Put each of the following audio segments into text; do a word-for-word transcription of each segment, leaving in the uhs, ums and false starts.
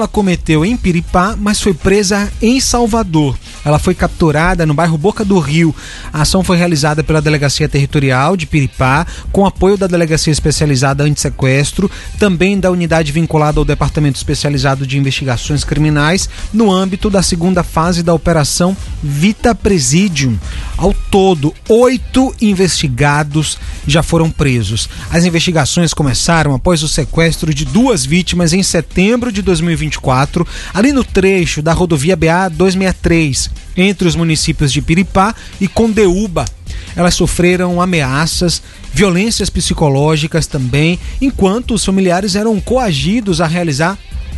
ela cometeu em Piripá, mas foi presa em Salvador. Ela foi capturada no bairro Boca do Rio. A ação foi realizada pela Delegacia Territorial de Piripá, com apoio da Delegacia Especializada Antissequestro, também da unidade vinculada ao Departamento Especializado de Investigações Criminais, no âmbito da segunda fase da Operação Vita Presidium. Ao todo, oito investigados já foram presos. As investigações começaram após o sequestro de duas vítimas em setembro de dois mil e vinte e quatro, ali no trecho da rodovia B A duzentos e sessenta e três, entre os municípios de Piripá e Condeúba. Elas sofreram ameaças, violências psicológicas também, enquanto os familiares eram coagidos a realizar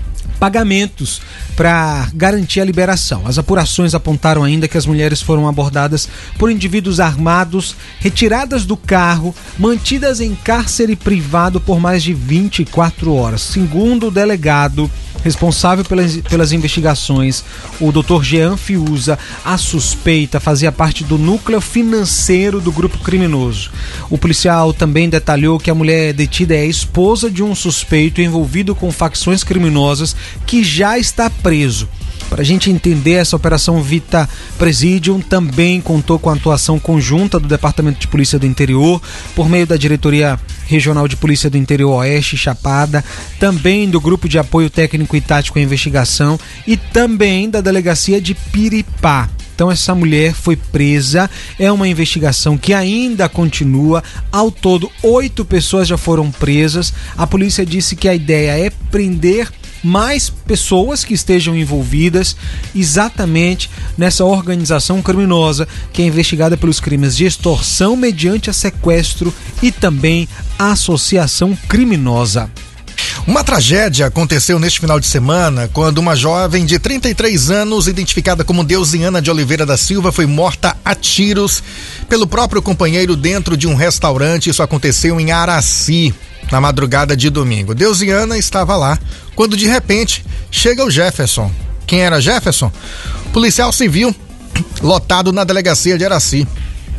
pagamentos para garantir a liberação. As apurações apontaram ainda que as mulheres foram abordadas por indivíduos armados, retiradas do carro, mantidas em cárcere privado por mais de vinte e quatro horas. Segundo o delegado responsável pelas, pelas investigações, o doutor Jean Fiuza, a suspeita fazia parte do núcleo financeiro do grupo criminoso. O policial também detalhou que a mulher detida é a esposa de um suspeito envolvido com facções criminosas que já está preso. Para a gente entender, essa Operação Vita Presidium também contou com a atuação conjunta do Departamento de Polícia do Interior, por meio da Diretoria Regional de Polícia do Interior Oeste, Chapada, também do Grupo de Apoio Técnico e Tático à Investigação e também da Delegacia de Piripá. Então essa mulher foi presa, é uma investigação que ainda continua. Ao todo, oito pessoas já foram presas. A polícia disse que a ideia é prender mais pessoas que estejam envolvidas exatamente nessa organização criminosa que é investigada pelos crimes de extorsão mediante a sequestro e também associação criminosa. Uma tragédia aconteceu neste final de semana quando uma jovem de trinta e três anos, identificada como Deusiana de Oliveira da Silva, foi morta a tiros pelo próprio companheiro dentro de um restaurante. Isso aconteceu em Araci, na madrugada de domingo. Deusiana estava lá quando de repente chega o Jefferson. Quem era Jefferson? Policial civil lotado na delegacia de Araci.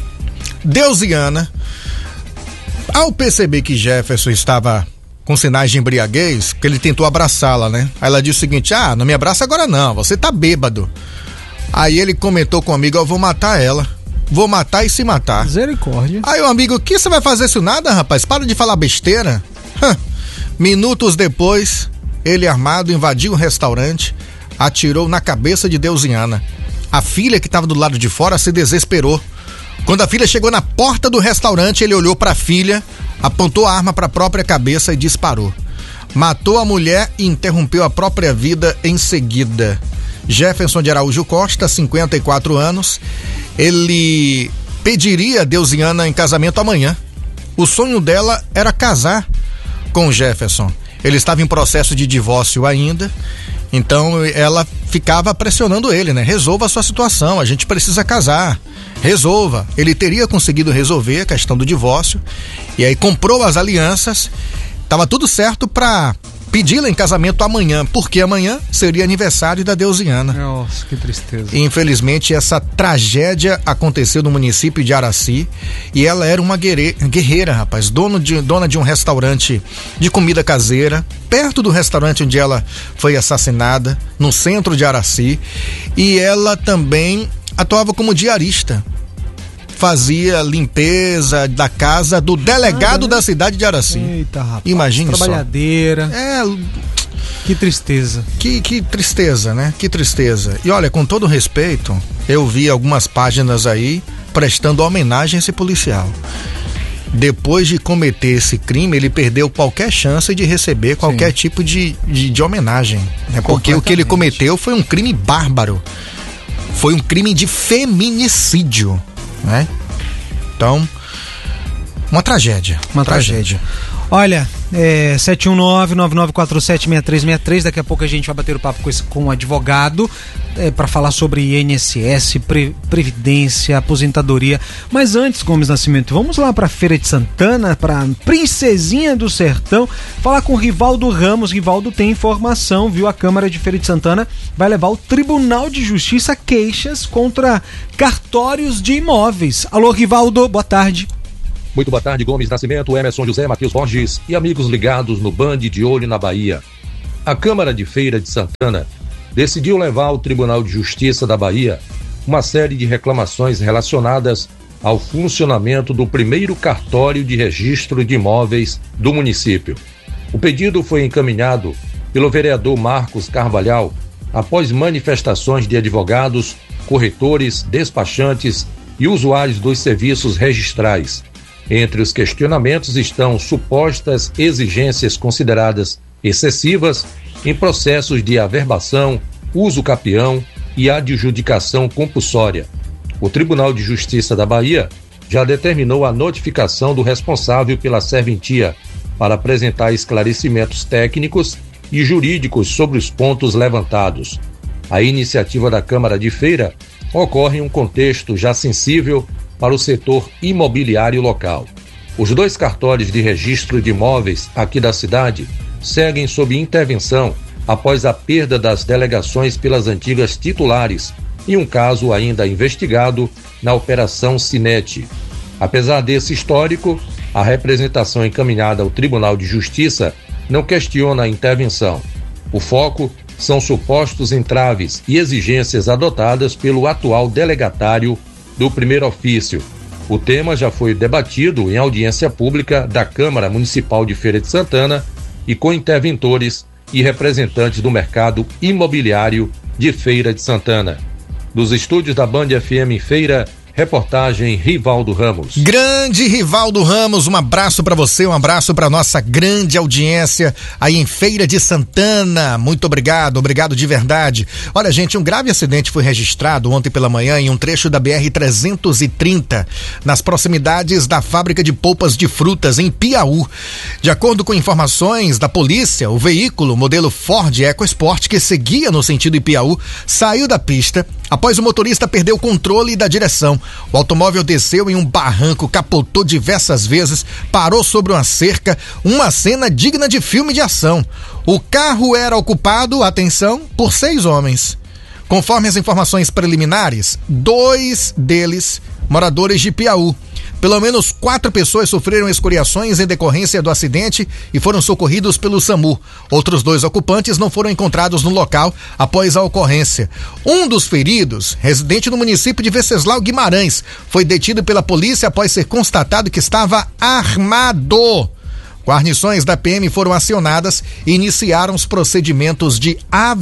Deusiana, ao perceber que Jefferson estava com sinais de embriaguez, porque ele tentou abraçá-la, né? Aí ela disse o seguinte: ah, não me abraça agora não, você tá bêbado. Aí ele comentou comigo: eu vou matar ela, vou matar e se matar. Misericórdia. Aí o amigo: o que você vai fazer isso nada, rapaz? Para de falar besteira. Minutos depois, ele armado invadiu o restaurante, atirou na cabeça de Deusiana. A filha, que estava do lado de fora, se desesperou. Quando a filha chegou na porta do restaurante, ele olhou para a filha, apontou a arma para a própria cabeça e disparou. Matou a mulher e interrompeu a própria vida em seguida. Jefferson de Araújo Costa, cinquenta e quatro anos, ele pediria a Deusiana em casamento amanhã. O sonho dela era casar com o Jefferson. Ele estava em processo de divórcio ainda, então ela ficava pressionando ele, né? Resolva a sua situação, a gente precisa casar. Resolva. Ele teria conseguido resolver a questão do divórcio e aí comprou as alianças. Tava tudo certo para pedi-la em casamento amanhã, porque amanhã seria aniversário da Deusiana. Nossa, que tristeza. E, infelizmente, essa tragédia aconteceu no município de Araci e ela era uma guerreira, rapaz, dono de, dona de um restaurante de comida caseira, perto do restaurante onde ela foi assassinada, no centro de Araci, e ela também atuava como diarista. Fazia limpeza da casa do delegado ah, da cidade de Araci. Eita, rapaz. Imagine só. Trabalhadeira. É. Que tristeza. Que, que tristeza, né? Que tristeza. E olha, com todo respeito, eu vi algumas páginas aí prestando homenagem a esse policial. Depois de cometer esse crime, ele perdeu qualquer chance de receber qualquer Sim. tipo de, de, de homenagem. Né? Porque o que ele cometeu foi um crime bárbaro. Foi um crime de feminicídio. Né? Então, uma tragédia. Uma tragédia. tragédia. Olha, é, sete um nove, nove nove quatro sete, seis três seis três. Daqui a pouco a gente vai bater o papo com, esse, com o advogado é, para falar sobre I N S S, pre, Previdência, aposentadoria. Mas antes, Gomes Nascimento, vamos lá para Feira de Santana, para Princesinha do Sertão, falar com o Rivaldo Ramos. Rivaldo tem informação, viu? A Câmara de Feira de Santana vai levar ao Tribunal de Justiça queixas contra cartórios de imóveis. Alô, Rivaldo, boa tarde. Muito boa tarde, Gomes Nascimento, Emerson José, Matheus Borges e amigos ligados no Band de Olho na Bahia. A Câmara de Feira de Santana decidiu levar ao Tribunal de Justiça da Bahia uma série de reclamações relacionadas ao funcionamento do primeiro cartório de registro de imóveis do município. O pedido foi encaminhado pelo vereador Marcos Carvalhal após manifestações de advogados, corretores, despachantes e usuários dos serviços registrais. Entre os questionamentos estão supostas exigências consideradas excessivas em processos de averbação, uso capião e adjudicação compulsória. O Tribunal de Justiça da Bahia já determinou a notificação do responsável pela serventia para apresentar esclarecimentos técnicos e jurídicos sobre os pontos levantados. A iniciativa da Câmara de Feira ocorre em um contexto já sensível para o setor imobiliário local. Os dois cartórios de registro de imóveis aqui da cidade seguem sob intervenção após a perda das delegações pelas antigas titulares e um caso ainda investigado na Operação Cinete. Apesar desse histórico, a representação encaminhada ao Tribunal de Justiça não questiona a intervenção. O foco são supostos entraves e exigências adotadas pelo atual delegatário do primeiro ofício. O tema já foi debatido em audiência pública da Câmara Municipal de Feira de Santana e com interventores e representantes do mercado imobiliário de Feira de Santana. Dos estúdios da Band F M em Feira, reportagem Rivaldo Ramos. Grande Rivaldo Ramos, um abraço para você, um abraço para nossa grande audiência aí em Feira de Santana. Muito obrigado, obrigado de verdade. Olha, gente, um grave acidente foi registrado ontem pela manhã em um trecho da B R trezentos e trinta, nas proximidades da fábrica de polpas de frutas em Piauí. De acordo com informações da polícia, o veículo modelo Ford EcoSport que seguia no sentido Ipiaú saiu da pista após o motorista perder o controle da direção. O automóvel desceu em um barranco, capotou diversas vezes, parou sobre uma cerca, uma cena digna de filme de ação. O carro era ocupado, atenção, por seis homens. Conforme as informações preliminares, dois deles moradores de Piauí. Pelo menos quatro pessoas sofreram escoriações em decorrência do acidente e foram socorridos pelo SAMU. Outros dois ocupantes não foram encontrados no local após a ocorrência. Um dos feridos, residente no município de Venceslau Guimarães, foi detido pela polícia após ser constatado que estava armado. Guarnições da P M foram acionadas e iniciaram os procedimentos de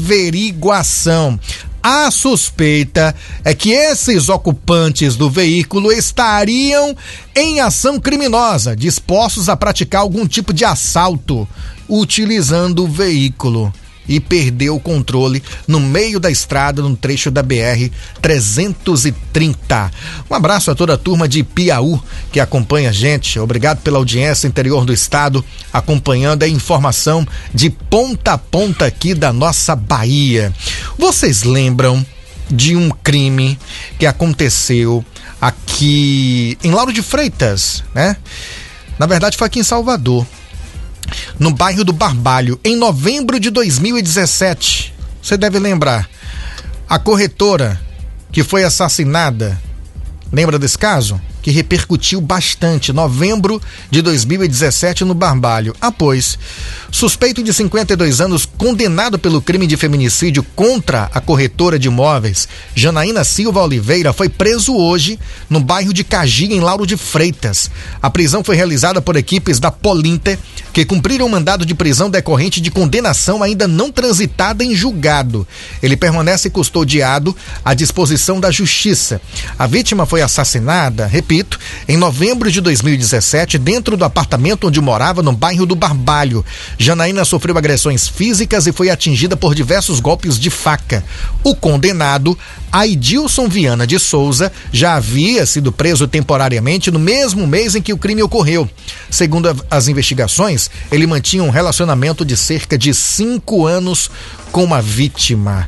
averiguação. A suspeita é que esses ocupantes do veículo estariam em ação criminosa, dispostos a praticar algum tipo de assalto, utilizando o veículo. E perdeu o controle no meio da estrada, no trecho da B R trezentos e trinta. Um abraço a toda a turma de Piauí que acompanha a gente. Obrigado pela audiência interior do estado, acompanhando a informação de ponta a ponta aqui da nossa Bahia. Vocês lembram de um crime que aconteceu aqui em Lauro de Freitas, né? Na verdade foi aqui em Salvador, no bairro do Barbalho, em novembro de dois mil e dezessete. Você deve lembrar, a corretora que foi assassinada, lembra desse caso? Que repercutiu bastante, novembro de dois mil e dezessete no Barbalho. Após suspeito de cinquenta e dois anos, condenado pelo crime de feminicídio contra a corretora de imóveis, Janaína Silva Oliveira, foi preso hoje no bairro de Caxias, em Lauro de Freitas. A prisão foi realizada por equipes da Polinter, que cumpriram um mandado de prisão decorrente de condenação ainda não transitada em julgado. Ele permanece custodiado à disposição da Justiça. A vítima foi assassinada, repito, em novembro de dois mil e dezessete, dentro do apartamento onde morava, no bairro do Barbalho. Janaína sofreu agressões físicas e foi atingida por diversos golpes de faca. O condenado, Aidilson Viana de Souza, já havia sido preso temporariamente no mesmo mês em que o crime ocorreu. Segundo as investigações, ele mantinha um relacionamento de cerca de cinco anos com a vítima.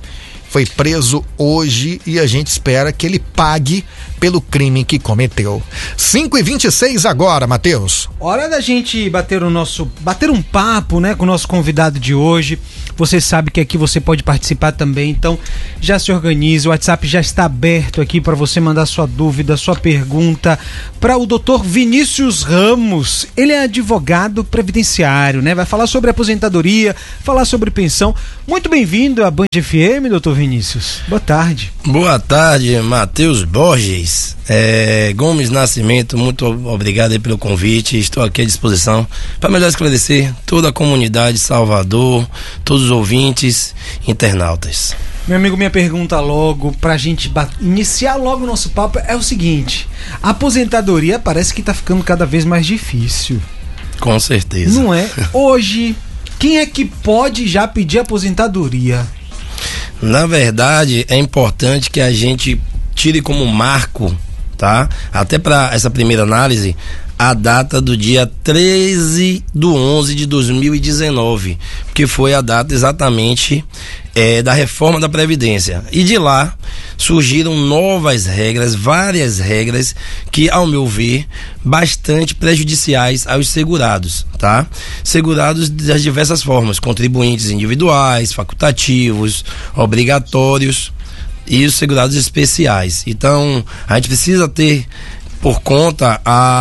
foi preso hoje e a gente espera que ele pague pelo crime que cometeu. cinco e vinte e seis agora, Matheus. Hora da gente bater o nosso, bater um papo, né, com o nosso convidado de hoje. Você sabe que aqui você pode participar também, então já se organize, o WhatsApp já está aberto aqui para você mandar sua dúvida, sua pergunta para o doutor Vinícius Ramos. Ele é advogado previdenciário, né? Vai falar sobre aposentadoria, falar sobre pensão. Muito bem-vindo à Band F M, doutor Vinícius. Boa tarde. Boa tarde, Matheus Borges. É, Gomes Nascimento, muito obrigado aí pelo convite. Estou aqui à disposição para melhor esclarecer toda a comunidade de Salvador, todos os ouvintes, internautas. Meu amigo, minha pergunta logo, pra gente bat- iniciar logo o nosso papo, é o seguinte: a aposentadoria parece que tá ficando cada vez mais difícil. Com certeza. Não é? Hoje, quem é que pode já pedir aposentadoria? Na verdade, é importante que a gente tire como marco, tá? Até para essa primeira análise, a data do dia treze do onze de dois mil e dezenove, que foi a data exatamente é, da reforma da Previdência. E de lá surgiram novas regras, várias regras que, ao meu ver, bastante prejudiciais aos segurados, tá? Segurados das diversas formas, contribuintes individuais, facultativos, obrigatórios e os segurados especiais. Então, a gente precisa ter por conta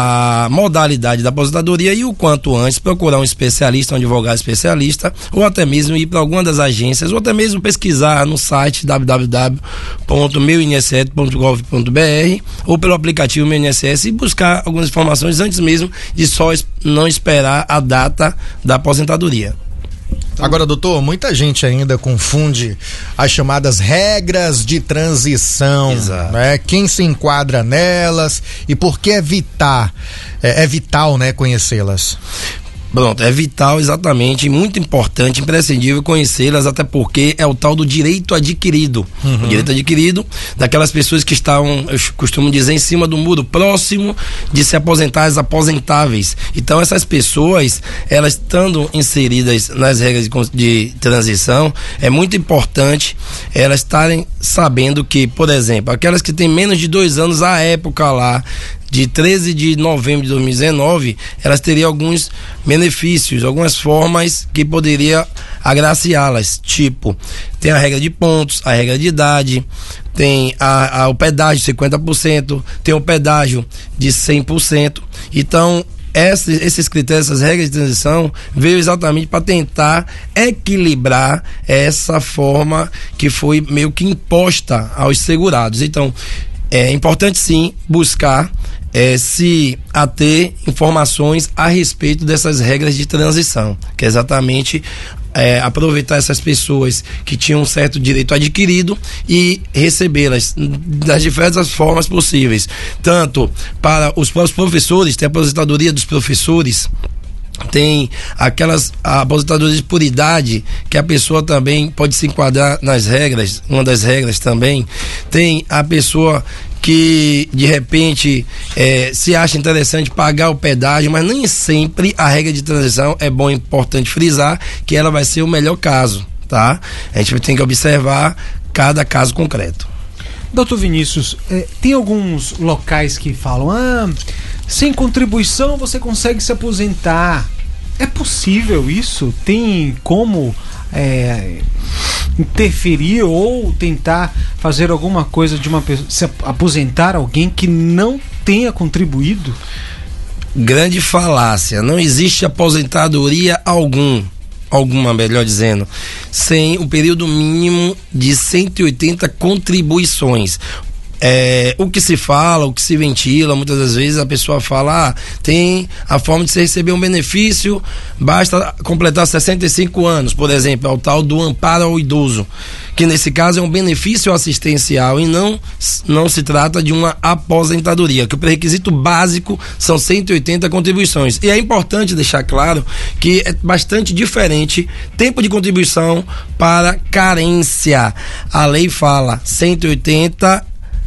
a modalidade da aposentadoria e o quanto antes procurar um especialista, um advogado especialista, ou até mesmo ir para alguma das agências, ou até mesmo pesquisar no site w w w ponto meu i n s s ponto gov ponto b r ou pelo aplicativo Meu I N S S e buscar algumas informações antes mesmo de só es- não esperar a data da aposentadoria. Agora, doutor, muita gente ainda confunde as chamadas regras de transição, Exato. né? Quem se enquadra nelas e por que evitar, é, é vital, né, conhecê-las. Pronto, é vital, exatamente, muito importante, imprescindível conhecê-las, até porque é o tal do direito adquirido. Uhum. O direito adquirido daquelas pessoas que estão, eu costumo dizer, em cima do muro, próximo de se aposentar, as aposentáveis. Então, essas pessoas, elas estando inseridas nas regras de, de transição, é muito importante elas estarem sabendo que, por exemplo, aquelas que têm menos de dois anos à época lá, de treze de novembro de dois mil e dezenove, elas teriam alguns benefícios, algumas formas que poderia agraciá-las, tipo, tem a regra de pontos, a regra de idade, tem a, a, o pedágio de cinquenta por cento, tem o pedágio de cem por cento. Então, esses, esses critérios, essas regras de transição veio exatamente para tentar equilibrar essa forma que foi meio que imposta aos segurados. Então, é importante sim buscar É, se ater informações a respeito dessas regras de transição, que é exatamente é, aproveitar essas pessoas que tinham um certo direito adquirido e recebê-las das diversas formas possíveis, tanto para os próprios professores, tem a aposentadoria dos professores, tem aquelas aposentadorias por idade que a pessoa também pode se enquadrar nas regras, uma das regras também, tem a pessoa que de repente é, se acha interessante pagar o pedágio, mas nem sempre a regra de transição é bom, é importante frisar que ela vai ser o melhor caso, tá? A gente tem que observar cada caso concreto. Doutor Vinícius, eh, tem alguns locais que falam, ah, sem contribuição você consegue se aposentar. É possível isso? Tem como é, interferir ou tentar fazer alguma coisa de uma pessoa, se aposentar alguém que não tenha contribuído? Grande falácia, não existe aposentadoria algum, alguma melhor dizendo, sem o período mínimo de cento e oitenta contribuições. É, o que se fala, o que se ventila, muitas das vezes a pessoa fala, ah, tem a forma de você receber um benefício, basta completar sessenta e cinco anos, por exemplo, é o tal do amparo ao idoso, que nesse caso é um benefício assistencial e não, não se trata de uma aposentadoria, que o pré-requisito básico são cento e oitenta contribuições. E é importante deixar claro que é bastante diferente tempo de contribuição para carência. A lei fala cento e oitenta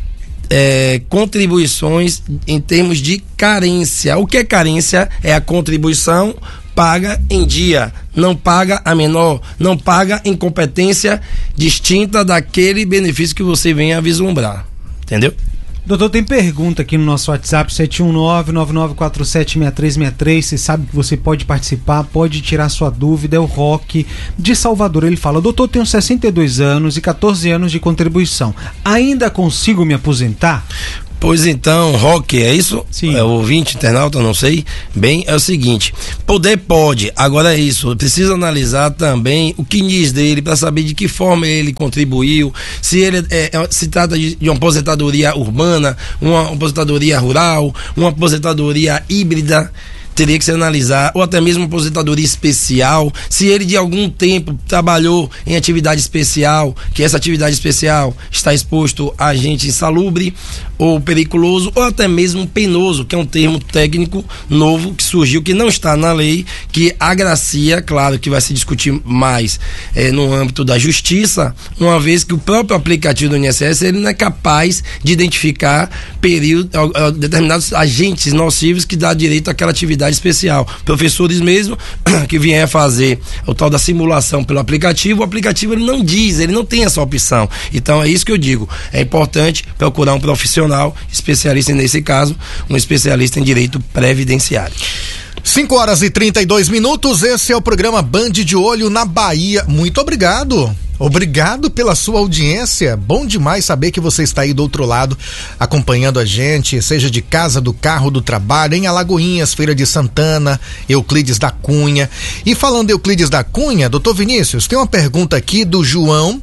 É, contribuições em termos de carência. O que é carência? É a contribuição paga em dia, não paga a menor, não paga em competência distinta daquele benefício que você venha a vislumbrar, entendeu? Doutor, tem pergunta aqui no nosso WhatsApp, sete um nove, nove nove quatro sete, seis três seis três. Você sabe que você pode participar, pode tirar sua dúvida. É o Roque de Salvador. Ele fala: doutor, tenho sessenta e dois anos e quatorze anos de contribuição. Ainda consigo me aposentar? Pois então, Roque, é isso? Sim. É o ouvinte, internauta, não sei. Bem, é o seguinte: poder pode, agora é isso. Precisa analisar também o Q N I S dele para saber de que forma ele contribuiu. Se ele é, é, se trata de, de uma aposentadoria urbana, uma aposentadoria rural, uma aposentadoria híbrida. Teria que se analisar, ou até mesmo aposentadoria especial, se ele de algum tempo trabalhou em atividade especial, que essa atividade especial está exposto a agente insalubre ou periculoso, ou até mesmo penoso, que é um termo técnico novo que surgiu, que não está na lei, que agracia, claro que vai se discutir mais é, no âmbito da justiça, uma vez que o próprio aplicativo do I N S S ele não é capaz de identificar período, determinados agentes nocivos que dá direito àquela atividade especial. Professores mesmo que vier fazer o tal da simulação pelo aplicativo, o aplicativo ele não diz, ele não tem essa opção. Então é isso que eu digo, é importante procurar um profissional especialista, nesse caso, um especialista em direito previdenciário. cinco horas e trinta e dois minutos, esse é o programa Band de Olho na Bahia. Muito obrigado. Obrigado pela sua audiência. Bom demais saber que você está aí do outro lado acompanhando a gente, seja de casa, do carro, do trabalho, em Alagoinhas, Feira de Santana, Euclides da Cunha. E falando Euclides da Cunha, doutor Vinícius, tem uma pergunta aqui do João.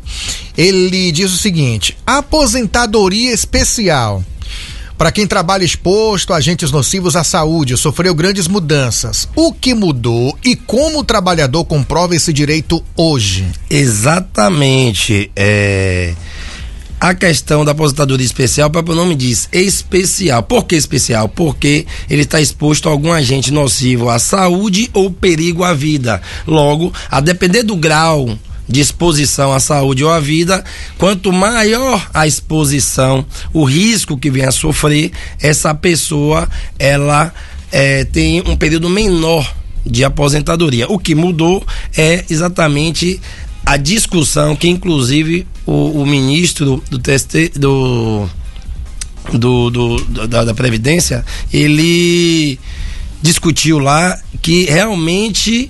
Ele diz o seguinte: aposentadoria especial para quem trabalha exposto a agentes nocivos à saúde, sofreu grandes mudanças. O que mudou e como o trabalhador comprova esse direito hoje? Exatamente. É... A questão da aposentadoria especial, o próprio nome diz especial. Por que especial? Porque ele está exposto a algum agente nocivo à saúde ou perigo à vida. Logo, a depender do grau de exposição à saúde ou à vida, quanto maior a exposição, o risco que vem a sofrer, essa pessoa, ela é, tem um período menor de aposentadoria. O que mudou é exatamente a discussão que, inclusive, o, o ministro do T S T, do, do, do, da, da Previdência, ele discutiu lá que realmente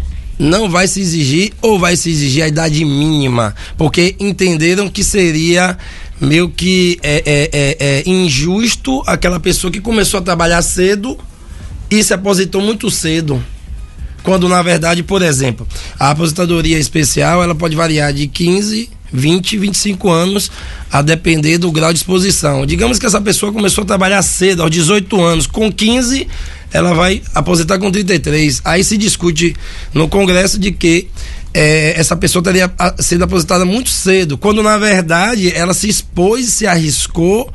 não vai se exigir ou vai se exigir a idade mínima, porque entenderam que seria meio que é, é, é, é injusto aquela pessoa que começou a trabalhar cedo e se aposentou muito cedo, quando na verdade, por exemplo, a aposentadoria especial ela pode variar de quinze, vinte, vinte e cinco anos, a depender do grau de exposição. Digamos que essa pessoa começou a trabalhar cedo, aos dezoito anos, com quinze ela vai aposentar com trinta e três. Aí se discute no Congresso de que é, essa pessoa teria sido aposentada muito cedo, quando na verdade ela se expôs, se arriscou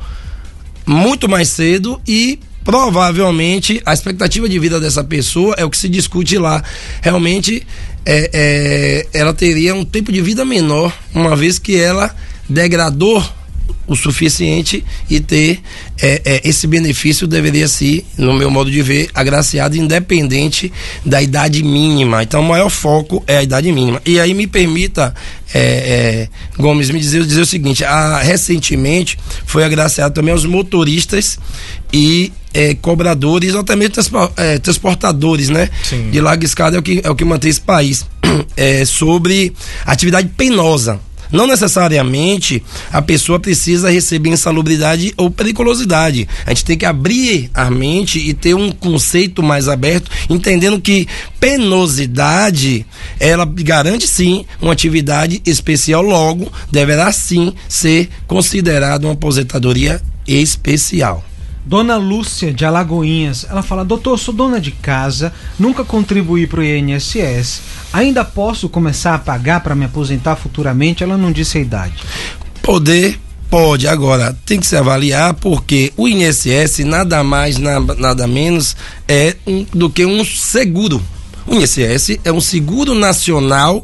muito mais cedo e provavelmente a expectativa de vida dessa pessoa é o que se discute lá. Realmente é, é, ela teria um tempo de vida menor, uma vez que ela degradou o suficiente e ter é, é, esse benefício deveria ser, no meu modo de ver, agraciado independente da idade mínima. Então o maior foco é a idade mínima. E aí me permita, é, é, Gomes, me dizer, dizer o seguinte: a, recentemente foi agraciado também aos motoristas e é, cobradores, ou até mesmo é, transportadores, né? Sim. De larga escada, é o que, é o que mantém esse país, é, sobre atividade penosa. Não necessariamente a pessoa precisa receber insalubridade ou periculosidade. A gente tem que abrir a mente e ter um conceito mais aberto, entendendo que penosidade, ela garante sim uma atividade especial, logo deverá sim ser considerada uma aposentadoria especial. Dona Lúcia de Alagoinhas, ela fala: doutor, sou dona de casa, nunca contribuí para o I N S S, ainda posso começar a pagar para me aposentar futuramente? Ela não disse a idade. Poder, pode, agora tem que se avaliar, porque o I N S S nada mais, nada, nada menos é um, do que um seguro. O I N S S é um seguro nacional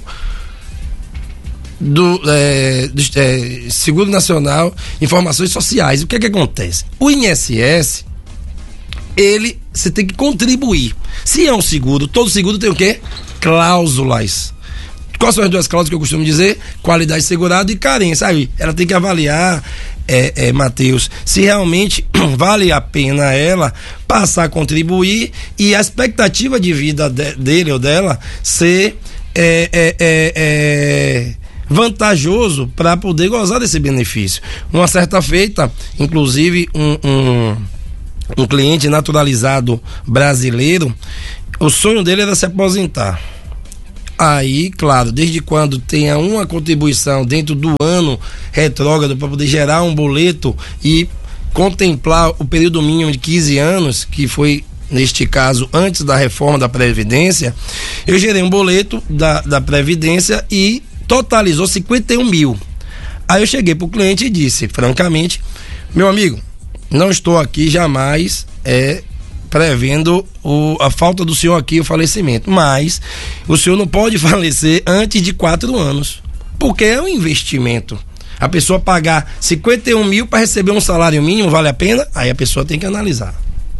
do, é, do é, Seguro Nacional Informações Sociais. O que é que acontece? O I N S S, ele, você tem que contribuir. Se é um seguro, todo seguro tem o quê? Cláusulas. Quais são as duas cláusulas que eu costumo dizer? Qualidade segurada e carência. Aí, ela tem que avaliar, é, é, Matheus, se realmente vale a pena ela passar a contribuir e a expectativa de vida de, dele ou dela ser é, é, é, é, vantajoso para poder gozar desse benefício. Uma certa feita, inclusive, um, um, um cliente naturalizado brasileiro, o sonho dele era se aposentar. Aí, claro, desde quando tenha uma contribuição dentro do ano retrógrado para poder gerar um boleto e contemplar o período mínimo de quinze anos, que foi, neste caso, antes da reforma da Previdência, eu gerei um boleto da, da Previdência e totalizou cinquenta e um mil. Aí eu cheguei para o cliente e disse, francamente, meu amigo, não estou aqui jamais é, prevendo o, a falta do senhor aqui, o falecimento, mas o senhor não pode falecer antes de quatro anos, porque é um investimento. A pessoa pagar cinquenta e um mil para receber um salário mínimo, vale a pena? Aí a pessoa tem que analisar.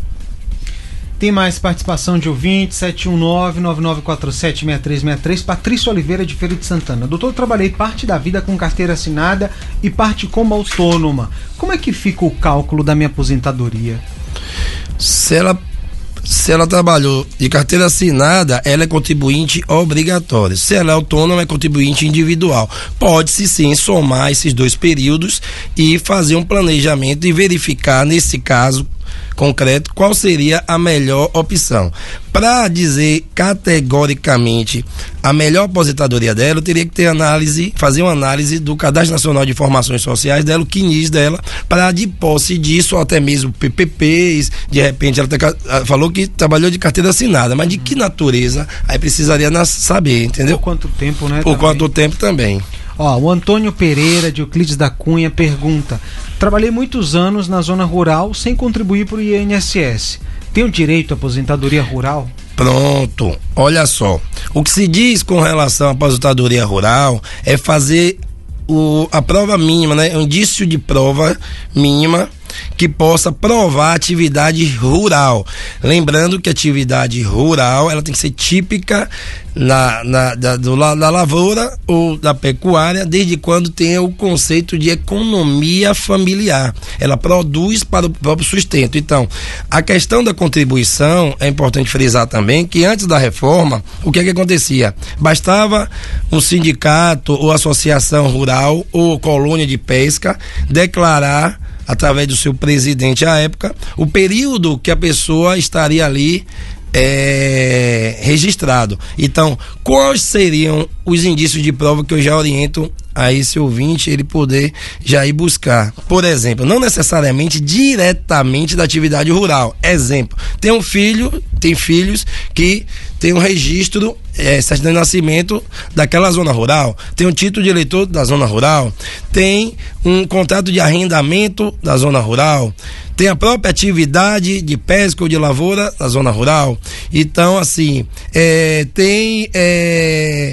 Tem mais participação de ouvinte, sete um nove, nove nove quatro sete, seis três seis três, Patrícia Oliveira de Feira de Santana. Doutor, eu trabalhei parte da vida com carteira assinada e parte como autônoma. Como é que fica o cálculo da minha aposentadoria? Se ela, se ela trabalhou de carteira assinada, ela é contribuinte obrigatória. Se ela é autônoma, é contribuinte individual. Pode-se sim somar esses dois períodos e fazer um planejamento e verificar, nesse caso concreto, qual seria a melhor opção. Para dizer categoricamente a melhor aposentadoria dela, eu teria que ter análise, fazer uma análise do Cadastro Nacional de Informações Sociais dela, o C N I S dela, para de posse disso, ou até mesmo P P Ps, de repente ela te, falou que trabalhou de carteira assinada, mas de que natureza? Aí precisaria saber, entendeu? Por quanto tempo, né? Por também. quanto tempo também. Ó, o Antônio Pereira, de Euclides da Cunha, pergunta: trabalhei muitos anos na zona rural sem contribuir para o I N S S. Tenho direito à aposentadoria rural? Pronto, olha só. O que se diz com relação à aposentadoria rural é fazer o, a prova mínima, né? Um indício de prova mínima que possa provar a atividade rural. Lembrando que a atividade rural ela tem que ser típica na, na, da, do, da lavoura ou da pecuária, desde quando tenha o conceito de economia familiar. Ela produz para o próprio sustento. Então, a questão da contribuição, é importante frisar também que antes da reforma, o que é que acontecia? Bastava um sindicato ou associação rural ou colônia de pesca declarar, através do seu presidente à época, o período que a pessoa estaria ali é, registrado. Então, quais seriam os indícios de prova que eu já oriento a esse ouvinte ele poder já ir buscar? Por exemplo, não necessariamente diretamente da atividade rural. Exemplo, tem um filho, tem filhos que tem um registro, é, certidão de nascimento daquela zona rural, tem um título de eleitor da zona rural, tem um contrato de arrendamento da zona rural, tem a própria atividade de pesca ou de lavoura da zona rural. Então, assim, é, tem é,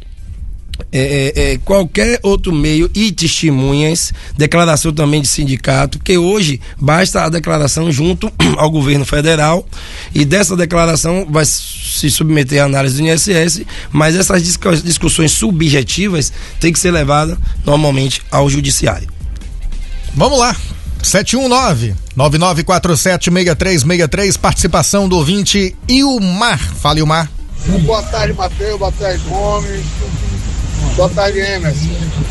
É, é, qualquer outro meio e testemunhas, declaração também de sindicato, que hoje basta a declaração junto ao governo federal e dessa declaração vai se submeter à análise do I N S S, mas essas discussões subjetivas têm que ser levadas normalmente ao judiciário. Vamos lá, sete um nove, nove nove quatro sete, seis três seis três, participação do ouvinte Ilmar. Fala, Ilmar. Boa tarde, Matheus, boa tarde, Gomes. Boa tarde, Emerson.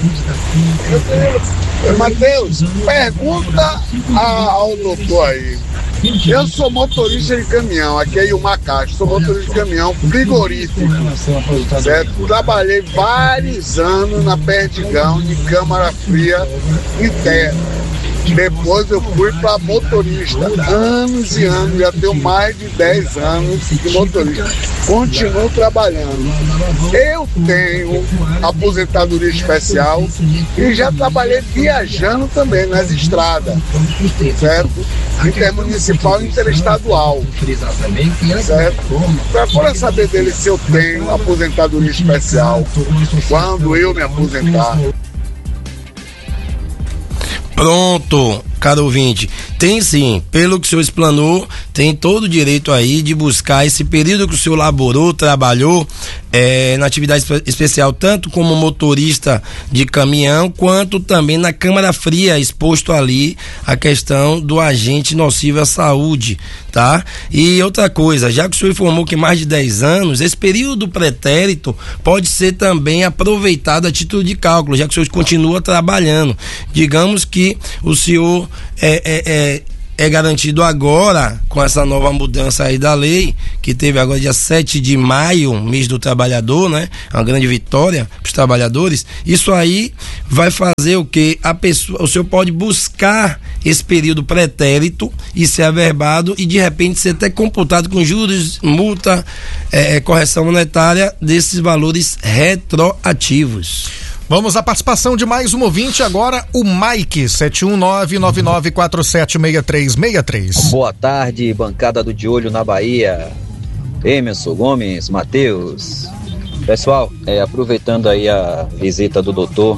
Matheus, pergunta a, ao doutor aí. Eu sou motorista de caminhão, aqui é Ilmar Castro, sou motorista de caminhão frigorífico, certo? Trabalhei vários anos na Perdigão, de câmara fria em terra. Depois eu fui para motorista, anos e anos, já tenho mais de dez anos de motorista. Continuo trabalhando. Eu tenho aposentadoria especial e já trabalhei viajando também nas estradas, certo? Intermunicipal e interestadual, certo? Procura saber dele se eu tenho aposentadoria especial quando eu me aposentar. Pronto, caro ouvinte, tem sim, pelo que o senhor explanou, tem todo o direito aí de buscar esse período que o senhor laborou, trabalhou é, na atividade especial, tanto como motorista de caminhão, quanto também na câmara fria, exposto ali a questão do agente nocivo à saúde, tá? E outra coisa, já que o senhor informou que mais de dez anos, esse período pretérito pode ser também aproveitado a título de cálculo, já que o senhor continua trabalhando. Digamos que o senhor é, é, é, é garantido agora, com essa nova mudança aí da lei, que teve agora dia sete de maio, mês do trabalhador, né? Uma grande vitória para os trabalhadores. Isso aí vai fazer o que? A pessoa, o senhor pode buscar esse período pretérito e ser averbado e de repente ser até computado com juros, multa, é, correção monetária desses valores retroativos. Vamos à participação de mais um ouvinte agora, o Mike, sete um nove, nove nove quatro sete, seis três seis três. Boa tarde, bancada do De Olho na Bahia. Emerson Gomes, Matheus. Pessoal, é, aproveitando aí a visita do doutor,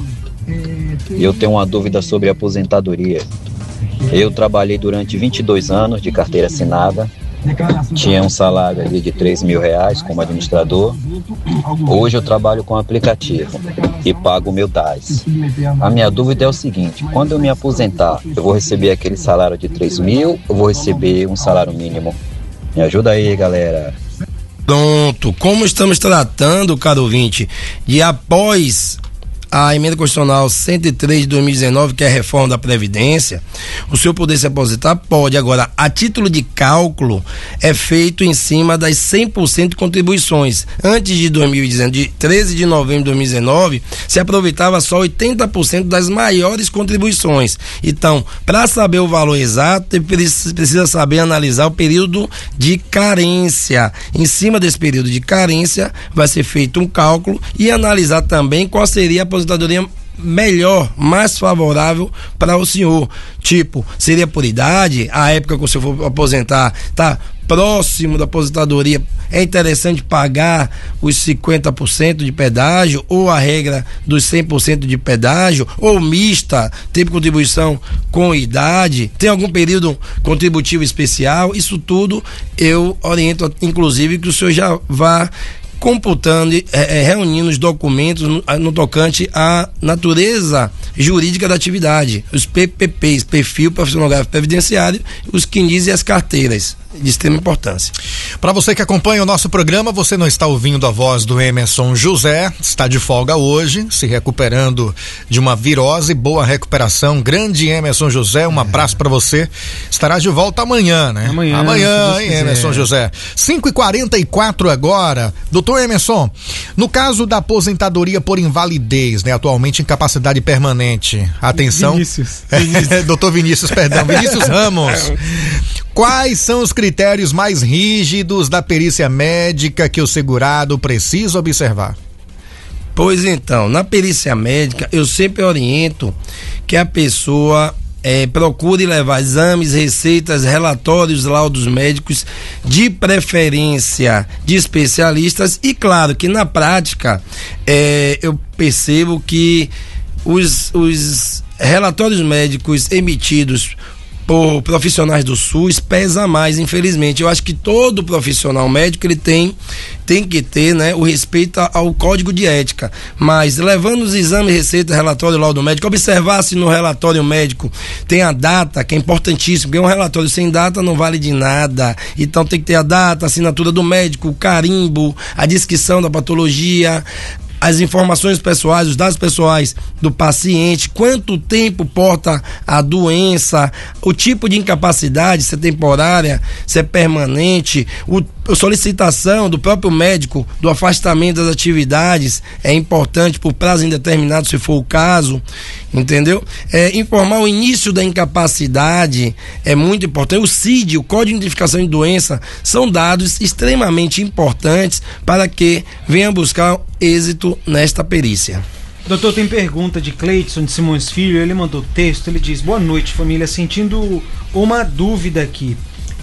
eu tenho uma dúvida sobre a aposentadoria. Eu trabalhei durante vinte e dois anos de carteira assinada, tinha um salário ali de três mil reais como administrador. Hoje eu trabalho com aplicativo e pago o meu D A S. A minha dúvida é o seguinte: quando eu me aposentar, eu vou receber aquele salário de três mil ou vou receber um salário mínimo? Me ajuda aí, galera. Pronto, como estamos tratando, caro ouvinte, de após a emenda constitucional cento e três de dois mil e dezenove, que é a reforma da Previdência, o senhor poder se aposentar pode. Agora, a título de cálculo é feito em cima das cem por cento de contribuições. Antes de dois mil e dezenove, de treze de novembro de dois mil e dezenove, se aproveitava só oitenta por cento das maiores contribuições. Então, para saber o valor exato, precisa saber analisar o período de carência. Em cima desse período de carência, vai ser feito um cálculo e analisar também qual seria a aposentadoria melhor, mais favorável para o senhor. Tipo, seria por idade, a época que o senhor for aposentar tá próximo da aposentadoria, é interessante pagar os cinquenta por cento de pedágio, ou a regra dos cem por cento de pedágio, ou mista, tipo contribuição com idade, tem algum período contributivo especial. Isso tudo eu oriento, inclusive, que o senhor já vá computando, é, é, reunindo os documentos no, no tocante à natureza jurídica da atividade, os P P Ps, perfil profissional previdenciário, os Q N I S e as carteiras, de extrema importância. Para você que acompanha o nosso programa, você não está ouvindo a voz do Emerson José, está de folga hoje, se recuperando de uma virose. Boa recuperação, grande Emerson José, um abraço para você. Estará de volta amanhã, né? Amanhã, amanhã hein, Emerson José. cinco e quarenta e quatro agora. Doutor Emerson, no caso da aposentadoria por invalidez, né, atualmente incapacidade permanente, atenção. Vinícius. É, Vinícius. Doutor Vinícius, perdão, Vinícius Ramos. Quais são os critérios mais rígidos da perícia médica que o segurado precisa observar? Pois então, na perícia médica, eu sempre oriento que a pessoa é, procure levar exames, receitas, relatórios, laudos médicos, de preferência de especialistas. E claro que na prática é, eu percebo que os, os relatórios médicos emitidos por profissionais do SUS pesa mais, infelizmente. Eu acho que todo profissional médico ele tem, tem que ter, né, o respeito ao código de ética, mas levando os exames, receita, relatório, laudo médico, observar se no relatório médico tem a data, que é importantíssimo, porque um relatório sem data não vale de nada. Então tem que ter a data, a assinatura do médico, o carimbo, a descrição da patologia, as informações pessoais, os dados pessoais do paciente, quanto tempo porta a doença, o tipo de incapacidade, se é temporária, se é permanente, o, a solicitação do próprio médico do afastamento das atividades é importante por prazo indeterminado, se for o caso, entendeu? É, informar o início da incapacidade é muito importante. O C I D, o Código de Identificação de Doença, são dados extremamente importantes para que venha buscar êxito nesta perícia. Doutor, tem pergunta de Cleidson de Simões Filho. Ele mandou texto, ele diz: boa noite, família, sentindo uma dúvida aqui.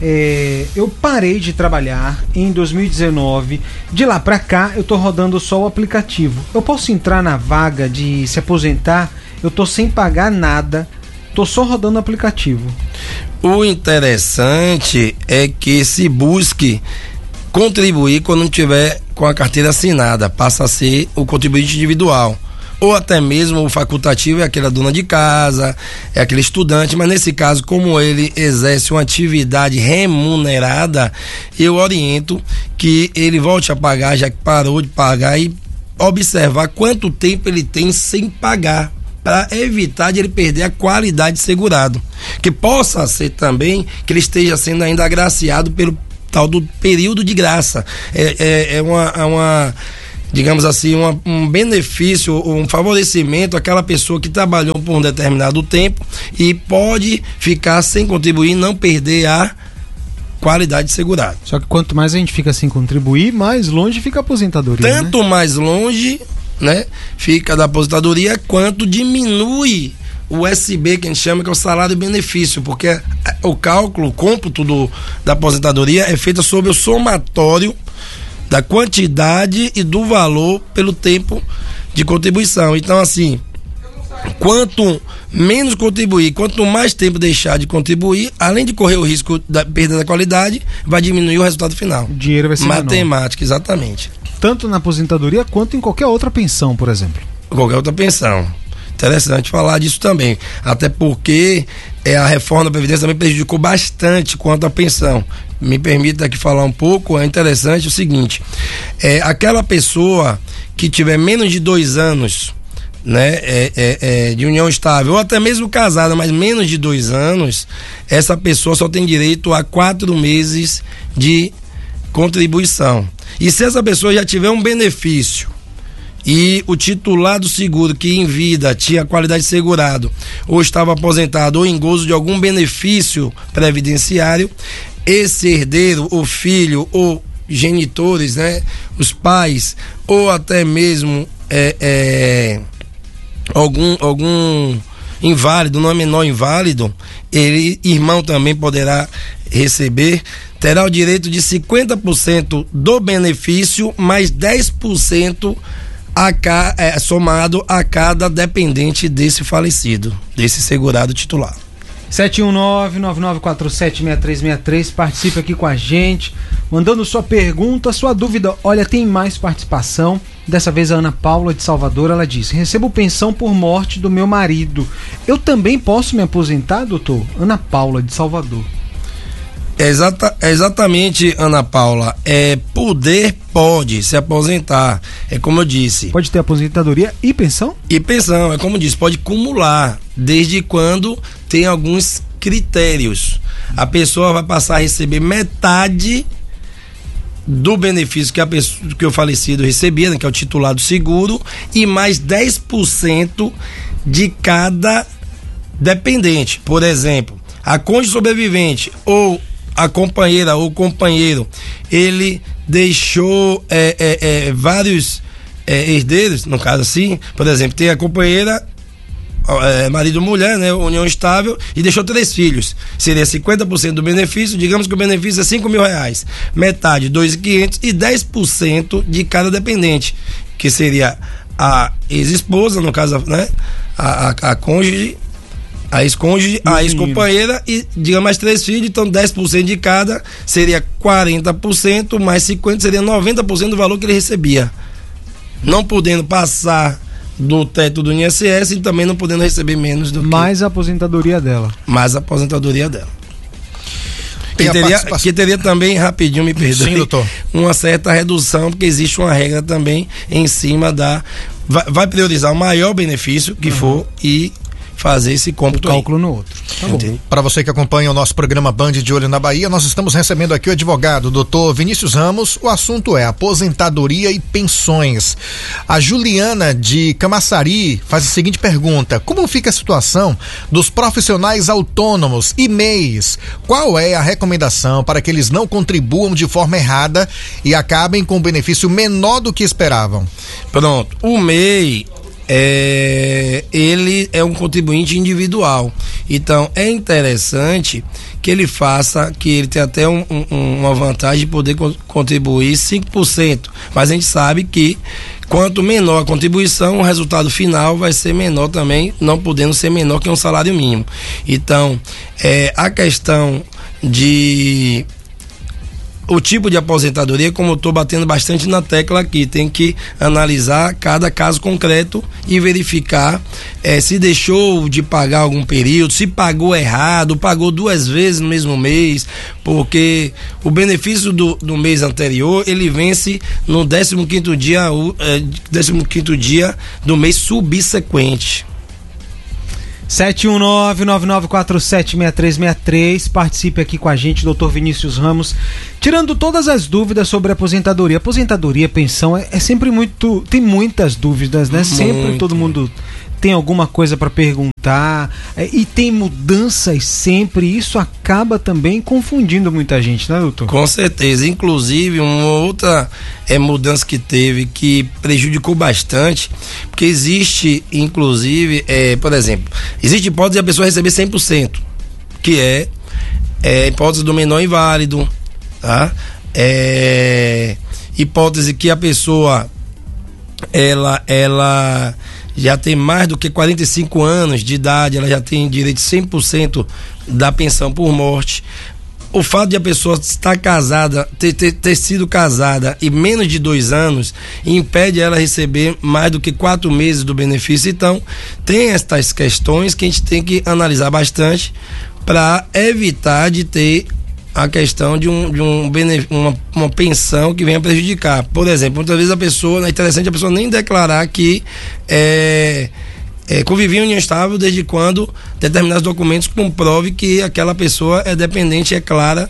É, eu parei de trabalhar em dois mil e dezenove, de lá pra cá eu tô rodando só o aplicativo. Eu posso entrar na vaga de se aposentar? Eu tô sem pagar nada tô só rodando o aplicativo. O interessante é que se busque contribuir quando tiver com a carteira assinada, passa a ser o contribuinte individual. Ou até mesmo o facultativo é aquela dona de casa, é aquele estudante, mas nesse caso, como ele exerce uma atividade remunerada, eu oriento que ele volte a pagar, já que parou de pagar, e observar quanto tempo ele tem sem pagar, para evitar de ele perder a qualidade de segurado. Que possa ser também que ele esteja sendo ainda agraciado pelo tal do período de graça. É, é, é uma... É uma digamos assim, uma, um benefício, um favorecimento àquela pessoa que trabalhou por um determinado tempo e pode ficar sem contribuir e não perder a qualidade de segurado. Só que quanto mais a gente fica sem contribuir, mais longe fica a aposentadoria. Tanto né? mais longe, né, fica da aposentadoria, quanto diminui o S B, que a gente chama, que é o salário benefício, porque o cálculo, o cômputo do, da aposentadoria é feito sobre o somatório da quantidade e do valor pelo tempo de contribuição. Então, assim, quanto menos contribuir, quanto mais tempo deixar de contribuir, além de correr o risco da perda da qualidade, vai diminuir o resultado final. O dinheiro vai ser matemática, menor. Exatamente. Tanto na aposentadoria quanto em qualquer outra pensão, por exemplo. Qualquer outra pensão. Interessante falar disso também, até porque é, a reforma da Previdência também prejudicou bastante quanto à pensão. Me permita aqui falar um pouco, é interessante o seguinte, é, aquela pessoa que tiver menos de dois anos, né, é, é, é, de união estável, ou até mesmo casada, mas menos de dois anos, essa pessoa só tem direito a quatro meses de contribuição. E se essa pessoa já tiver um benefício e o titular do seguro, que em vida tinha qualidade de segurado, ou estava aposentado ou em gozo de algum benefício previdenciário, esse herdeiro, o filho, ou genitores, né, os pais, ou até mesmo é, é, algum, algum inválido, não é menor inválido, ele, irmão também poderá receber, terá o direito de cinquenta por cento do benefício, mais dez por cento A, é, somado a cada dependente desse falecido, desse segurado titular. sete um nove, nove nove quatro sete, seis três seis três, participe aqui com a gente, mandando sua pergunta, sua dúvida. Olha, tem mais participação, dessa vez a Ana Paula de Salvador, ela disse: recebo pensão por morte do meu marido, eu também posso me aposentar, doutor? Ana Paula de Salvador. É, exata, é exatamente, Ana Paula, é, poder pode se aposentar, é como eu disse. Pode ter aposentadoria e pensão? E pensão, é como eu disse, pode acumular, desde quando tem alguns critérios. A pessoa vai passar a receber metade do benefício que, a pessoa, que o falecido recebia, né, que é o titular do seguro, e mais dez por cento de cada dependente. Por exemplo, a cônjuge sobrevivente ou a companheira ou companheiro, ele deixou é, é, é, vários é, herdeiros, no caso assim, por exemplo, tem a companheira, é, marido e mulher, né, união estável, e deixou três filhos, seria cinquenta por cento do benefício, digamos que o benefício é cinco mil reais, metade, dois mil e quinhentos, e dez por cento de cada dependente, que seria a ex-esposa, no caso, né, a, a, a cônjuge, a ex-cônjuge, a ex-companheira e, digamos, mais três filhos, então dez por cento de cada seria quarenta por cento, mais cinquenta por cento seria noventa por cento do valor que ele recebia. Não podendo passar do teto do I N S S e também não podendo receber menos do que... Mais a aposentadoria dela. Mais a aposentadoria dela. Que teria, que teria também, rapidinho, me perdoe, sim, doutor, uma certa redução, porque existe uma regra também em cima da... Vai, vai priorizar o maior benefício que uhum. for e fazer esse cômputo, o cálculo aí no outro. Tá bom. Para você que acompanha o nosso programa Band de Olho na Bahia, nós estamos recebendo aqui o advogado doutor Vinícius Ramos. O assunto é aposentadoria e pensões. A Juliana de Camaçari faz a seguinte pergunta: como fica a situação dos profissionais autônomos e M E Is? Qual é a recomendação para que eles não contribuam de forma errada e acabem com um benefício menor do que esperavam? Pronto, o M E I É, ele é um contribuinte individual, então é interessante que ele faça, que ele tenha até um, um, uma vantagem de poder co- contribuir cinco por cento. Mas a gente sabe que quanto menor a contribuição, o resultado final vai ser menor também, não podendo ser menor que um salário mínimo. Então, é, a questão de o tipo de aposentadoria, como eu estou batendo bastante na tecla aqui, tem que analisar cada caso concreto e verificar eh, se deixou de pagar algum período, se pagou errado, pagou duas vezes no mesmo mês, porque o benefício do, do mês anterior, ele vence no décimo quinto dia, eh, décimo quinto dia do mês subsequente. sete um nove, nove nove quatro sete, seis três seis três. Participe aqui com a gente, doutor Vinícius Ramos, tirando todas as dúvidas sobre aposentadoria. Aposentadoria, pensão, é, é sempre muito... Tem muitas dúvidas, né? Muito. Sempre todo mundo tem alguma coisa para perguntar, é, e tem mudanças sempre. Isso acaba também confundindo muita gente, né, doutor? Com certeza. Inclusive, uma outra é, mudança que teve que prejudicou bastante, porque existe, inclusive, é, por exemplo, existe hipótese de a pessoa receber cem por cento, que é, é hipótese do menor inválido, tá? É, hipótese que a pessoa ela, ela já tem mais do que quarenta e cinco anos de idade, ela já tem direito de cem por cento da pensão por morte. O fato de a pessoa estar casada, ter, ter, ter sido casada e menos de dois anos, impede ela receber mais do que quatro meses do benefício. Então, tem estas questões que a gente tem que analisar bastante para evitar de ter a questão de, um, de um benef- uma, uma pensão que venha prejudicar. Por exemplo, muitas vezes a pessoa, é interessante a pessoa nem declarar que é, é, convivia em união estável desde quando determinados documentos comprovem que aquela pessoa é dependente, é clara,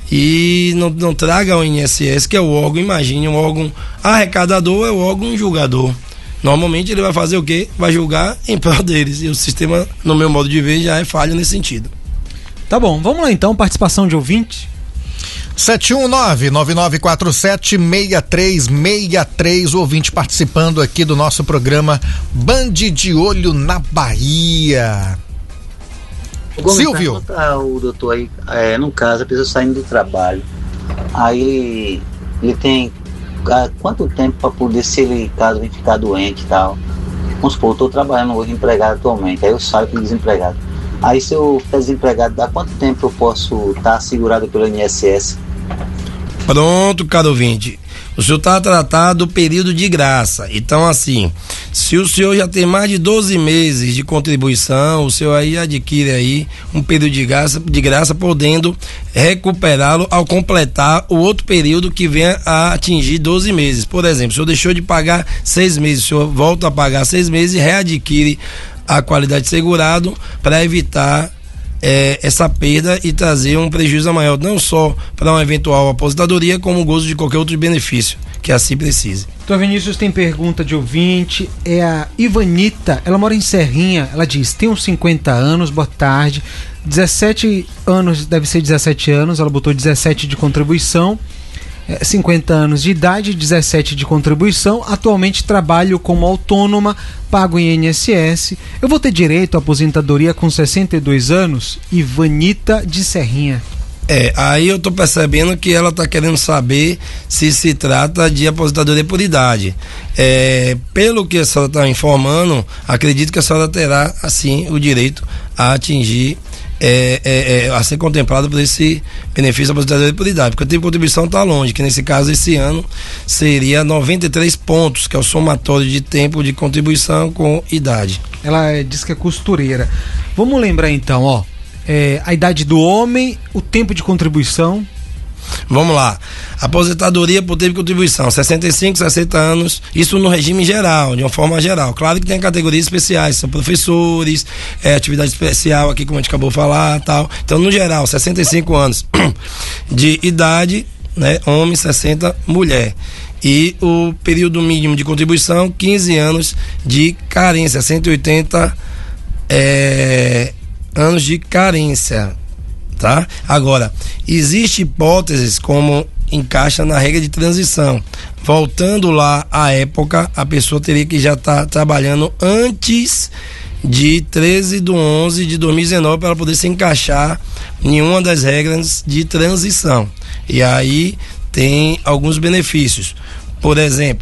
e não, não traga ao I N S S, que é o órgão, imagine, um órgão arrecadador é o órgão julgador. Normalmente ele vai fazer o quê? Vai julgar em prol deles, e o sistema, no meu modo de ver, já é falho nesse sentido. Tá bom, vamos lá então, participação de ouvinte. sete um nove, nove nove quatro sete, seis três seis três, o ouvinte participando aqui do nosso programa Band de Olho na Bahia. Gomes, Silvio. Tá, o doutor aí, é, no caso, a pessoa saindo do trabalho, aí ele, ele tem ah, quanto tempo para poder, se ele, caso ele ficar doente e tal, vamos supor, eu estou trabalhando hoje empregado atualmente, aí eu saio como desempregado. Aí se eu ficar desempregado, há quanto tempo eu posso estar tá segurado pelo I N S S? Pronto, caro ouvinte. O senhor está tratado do período de graça. Então, assim, se o senhor já tem mais de doze meses de contribuição, o senhor aí adquire aí um período de graça, de graça podendo recuperá-lo ao completar o outro período que venha a atingir doze meses. Por exemplo, o senhor deixou de pagar seis meses, o senhor volta a pagar seis meses e readquire a qualidade de segurado para evitar é, essa perda e trazer um prejuízo maior, não só para uma eventual aposentadoria, como o gozo de qualquer outro benefício que assim precise. Doutor Vinícius, tem pergunta de ouvinte, é a Ivanita, ela mora em Serrinha, ela diz, tem uns cinquenta anos, boa tarde, dezessete anos, deve ser dezessete anos, ela botou dezessete de contribuição, cinquenta anos de idade, dezessete de contribuição, atualmente trabalho como autônoma, pago em I N S S, eu vou ter direito à aposentadoria com sessenta e dois anos? Ivanita de Serrinha. É, aí eu tô percebendo que ela tá querendo saber se se trata de aposentadoria por idade. É, pelo que a senhora tá informando, acredito que a senhora terá, assim, o direito a atingir É, é, é, a ser contemplado por esse benefício da aposentadoria por idade, porque o tempo de contribuição está longe, que nesse caso esse ano seria noventa e três pontos, que é o somatório de tempo de contribuição com idade. Ela é, diz que é costureira. Vamos lembrar então, ó, é, a idade do homem, o tempo de contribuição. Vamos lá, aposentadoria por tempo de contribuição, sessenta e cinco, sessenta anos, isso no regime geral, de uma forma geral. Claro que tem categorias especiais, são professores, é, atividade especial aqui, como a gente acabou de falar, tal. Então, no geral, sessenta e cinco anos de idade, né, homem, sessenta, mulher. E o período mínimo de contribuição, quinze anos de carência, cento e oitenta é, anos de carência. Tá? Agora, existe hipóteses como encaixa na regra de transição. Voltando lá à época, a pessoa teria que já estar tá trabalhando antes de treze de onze de dois mil e dezenove para ela poder se encaixar em uma das regras de transição. E aí tem alguns benefícios. Por exemplo,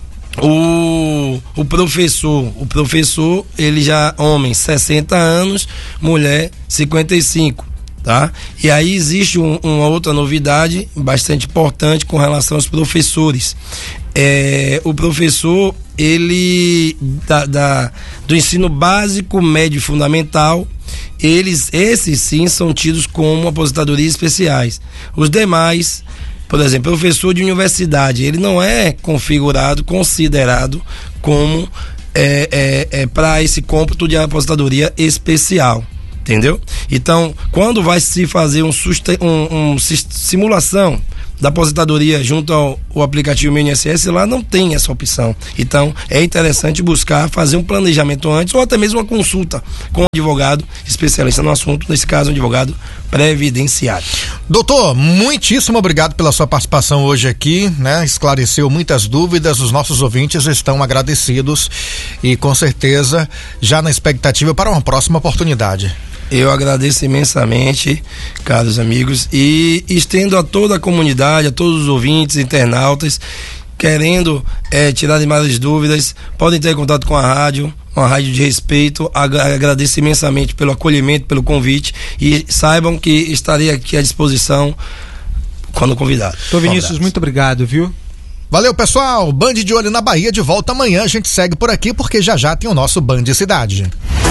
o, o professor, o professor, ele já, homem, sessenta anos, mulher, cinquenta e cinco. Tá? E aí existe um, uma outra novidade bastante importante com relação aos professores. É, o professor, ele da, da, do ensino básico, médio e fundamental, eles, esses sim são tidos como aposentadorias especiais. Os demais, por exemplo, professor de universidade, ele não é configurado, considerado como é, é, é, para esse cômputo de aposentadoria especial. Entendeu? Então, quando vai se fazer um, um, um simulação da aposentadoria junto ao, ao aplicativo I N S S, lá não tem essa opção. Então, é interessante buscar fazer um planejamento antes ou até mesmo uma consulta com um advogado especialista no assunto, nesse caso, um advogado previdenciário. Doutor, muitíssimo obrigado pela sua participação hoje aqui, né? Esclareceu muitas dúvidas, os nossos ouvintes estão agradecidos e com certeza já na expectativa para uma próxima oportunidade. Eu agradeço imensamente, caros amigos, e estendo a toda a comunidade, a todos os ouvintes, internautas, querendo é, tirar mais dúvidas, podem ter contato com a rádio, uma rádio de respeito. Agradeço imensamente pelo acolhimento, pelo convite, e saibam que estarei aqui à disposição quando convidado. Tô Vinícius, muito obrigado, viu? Valeu, pessoal. Band de Olho na Bahia de volta amanhã. A gente segue por aqui porque já já tem o nosso Band Cidade.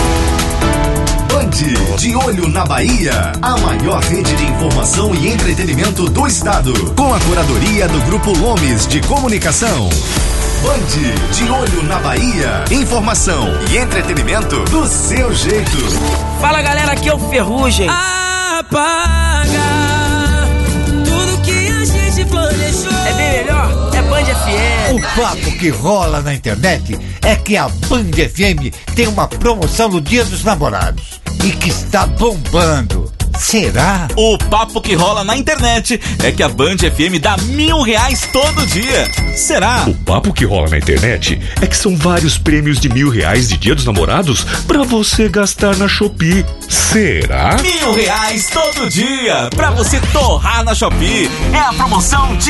Band de Olho na Bahia, a maior rede de informação e entretenimento do estado, com a curadoria do Grupo Lomes de Comunicação. Band de Olho na Bahia, informação e entretenimento do seu jeito. Fala galera, aqui é o Ferrugem. Apaga tudo que a gente planejou. É bem melhor, é Band F M. O papo que rola na internet é que a Band F M tem uma promoção no Dia dos Namorados e que está bombando. Será? O papo que rola na internet é que a Band F M dá mil reais todo dia. Será? O papo que rola na internet é que são vários prêmios de mil reais de Dia dos Namorados pra você gastar na Shopee. Será? Mil reais todo dia pra você torrar na Shopee. É a promoção de